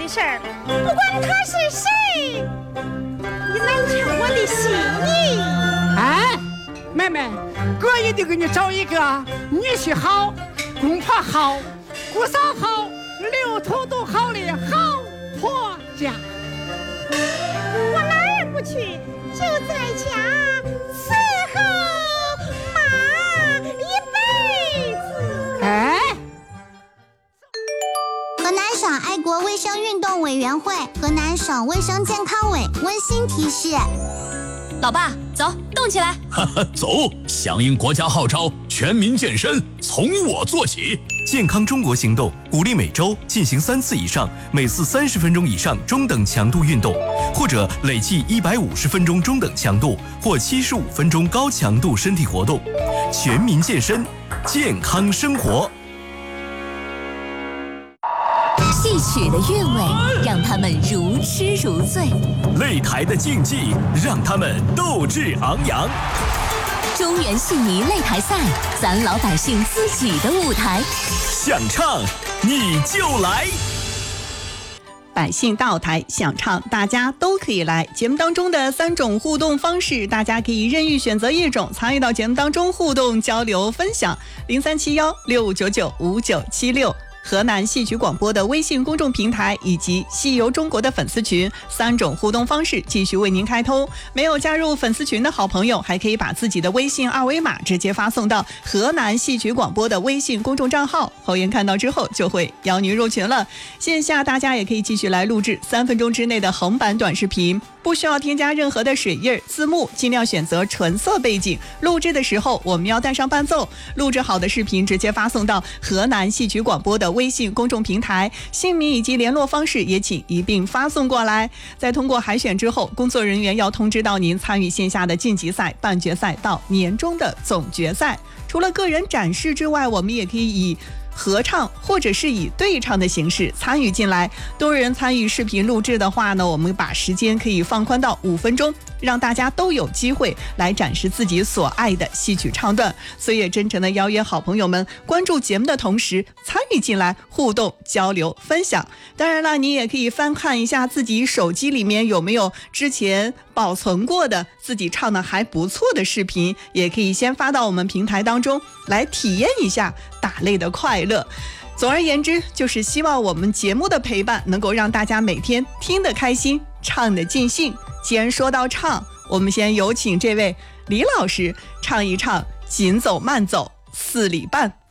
的事儿，不管他是谁，也难称我的心意。 哎，妹妹，哥一定给你找一个女婿好，公婆好，姑嫂好，六头都好的好婆家。 我哪儿不去，就在家伺候妈一辈子。 哎， 河南省爱国卫生运动委员会、河南省卫生健康委温馨提示： 老爸，走，动起来！ 走，响应国家号召，全民健身，从我做起。 健康中国行动鼓励每周进行3次以上，每次30分钟以上中等强度运动，或者累计150分钟中等强度或75分钟高强度身体活动。全民健身，健康生活。 戏曲的韵味让他们如痴如醉， 擂台的竞技让他们斗志昂扬。 中原戏迷擂台赛，咱老百姓自己的舞台。 想唱你就来， 百姓到台想唱，大家都可以来。节目当中的3种互动方式，大家可以任意选择一种，参与到节目当中互动交流分享。0371659976。河南戏曲广播的微信公众平台以及戏游中国的粉丝群，3种互动方式继续为您开通。没有加入粉丝群的好朋友，还可以把自己的微信二维码直接发送到河南戏曲广播的微信公众账号，后援看到之后就会邀您入群了。线下大家也可以继续来录制3分钟之内的横版短视频，不需要添加任何的水印字幕，尽量选择纯色背景。录制的时候我们要带上伴奏，录制好的视频直接发送到河南戏曲广播的微信公众平台，姓名以及联络方式也请一并发送过来。在通过海选之后，工作人员要通知到您参与线下的晋级赛、半决赛到年终的总决赛。除了个人展示之外，我们也可以以合唱或者是以对唱的形式参与进来。多人参与视频录制的话呢，我们把时间可以放宽到5分钟，让大家都有机会来展示自己所爱的戏曲唱段。所以也真诚的邀约好朋友们关注节目的同时参与进来，互动交流分享。当然了，你也可以翻看一下自己手机里面有没有之前保存过的自己唱的还不错的视频，也可以先发到我们平台当中来体验一下打擂的快乐。总而言之，就是希望我们节目的陪伴能够让大家每天听得开心，唱得尽兴。既然说到唱，我们先有请这位李老师唱一唱《紧走慢走4里半》。